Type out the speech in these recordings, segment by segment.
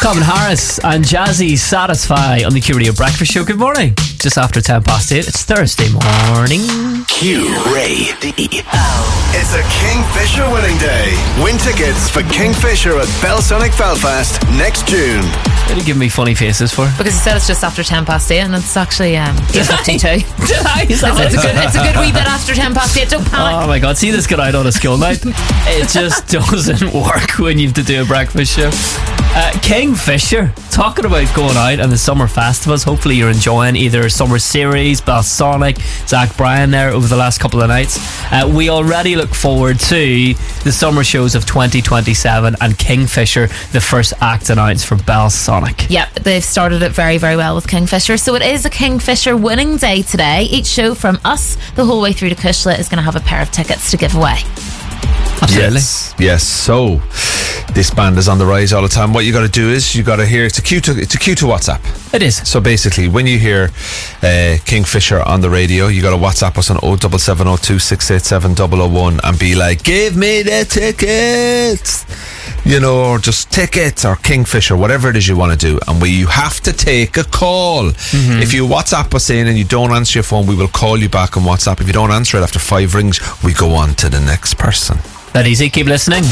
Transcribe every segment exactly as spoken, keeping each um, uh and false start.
Calvin Harris and Jazzy Satisfy on the Q Radio Breakfast Show. Good morning. Just after ten past eight. It's Thursday morning. Q Radio. It's a Kingfisher winning day. Win tickets for Kingfisher at Belsonic Belfast next June. What are you giving me funny faces for? Because you said it's just after ten past eight, and it's actually um, eight fifty-two. Did I? Is that It's a good, it's a good wee bit after ten past eight. Don't panic. Oh my god, see this guy out on a school night? It just doesn't work when you have to do a breakfast show. Uh, Kingfisher, talking about going out and the summer festivals. Hopefully you're enjoying either Summer Series, Belsonic, Zach Bryan there over the last couple of nights. Uh, we already look forward to the summer shows of twenty twenty-seven and Kingfisher, the first act announced for Belsonic. Yep, they've started it very, very well with Kingfisher. So it is a Kingfisher winning day today. Each show from us the whole way through to Cushla is going to have a pair of tickets to give away. Absolutely. Yes, yes. So this band is on the rise all the time. What you got to do is you got to hear it's a cue to it's a cue to WhatsApp. It is. So basically, when you hear uh, Kingfisher on the radio, you got to WhatsApp us on oh seven seven oh two six eight seven oh oh one and be like, "Give me the tickets," you know, or just tickets or Kingfisher, whatever it is you want to do. And we you have to take a call. Mm-hmm. If you WhatsApp us in and you don't answer your phone, we will call you back on WhatsApp. If you don't answer it after five rings, we go on to the next person. That easy. Keep listening.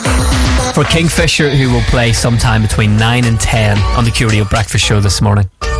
For Kingfisher, who will play sometime between nine and ten on the Q Radio Breakfast Show this morning.